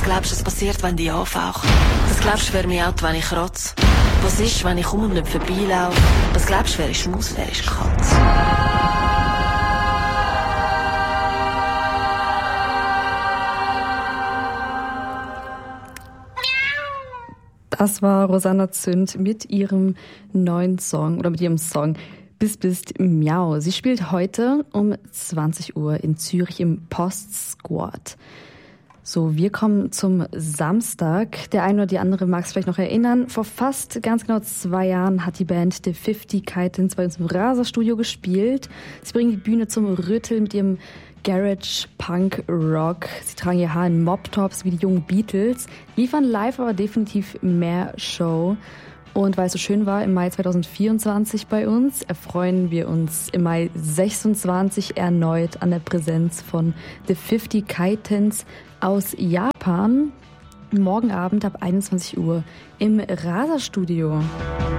glaubst du, es passiert, wenn die anfauchen? Was glaubst du, wer mich out, wenn ich kratze? Was ist, wenn ich komme und nicht vorbeilaufe? Was glaubst du, wer ist Maus, wer ist Katz? Das war Rosanna Zünd mit ihrem neuen Song oder mit ihrem Song Bis bist Miau. Sie spielt heute um 20 Uhr in Zürich im Post Squad. So, wir kommen zum Samstag. Der eine oder die andere mag es vielleicht noch erinnern. Vor fast ganz genau 2 Jahren hat die Band The 50 Kitens bei uns im Raser-Studio gespielt. Sie bringen die Bühne zum Rütteln mit ihrem Garage, Punk, Rock. Sie tragen ihr Haar in Mop-Tops wie die jungen Beatles, liefern live aber definitiv mehr Show. Und weil es so schön war im Mai 2024 bei uns, erfreuen wir uns im Mai 26 erneut an der Präsenz von The 50 Kitens aus Japan. Morgen Abend ab 21 Uhr im Raser-Studio.